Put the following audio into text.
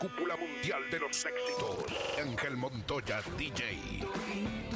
cúpula mundial de los éxitos. Ángel Montoya, DJ.